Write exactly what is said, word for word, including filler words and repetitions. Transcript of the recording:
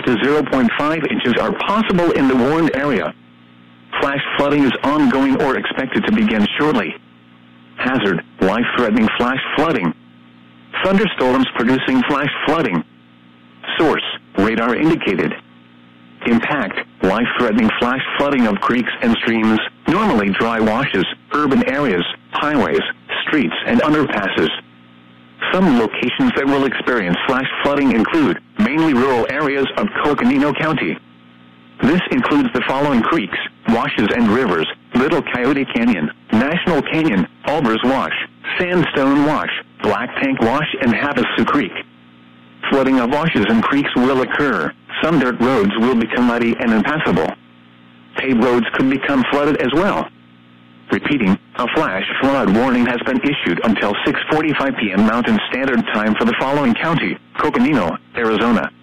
to zero point five inches are possible in the warned area. Flash flooding is ongoing or expected to begin shortly. Hazard, life-threatening flash flooding. Thunderstorms producing flash flooding. Source, radar indicated. Impact, life-threatening flash flooding of creeks and streams, normally dry washes, urban areas, highways, streets, and underpasses. Some locations that will experience flash flooding include mainly rural areas of Coconino County. This includes the following creeks, washes, and rivers: Little Coyote Canyon, National Canyon, Albers Wash, Sandstone Wash, Black Tank Wash, and Havasu Creek. Flooding of washes and creeks will occur. Some dirt roads will become muddy and impassable. Paved roads could become flooded as well. Repeating, a flash flood warning has been issued until six forty-five p m Mountain Standard Time for the following county: Coconino, Arizona,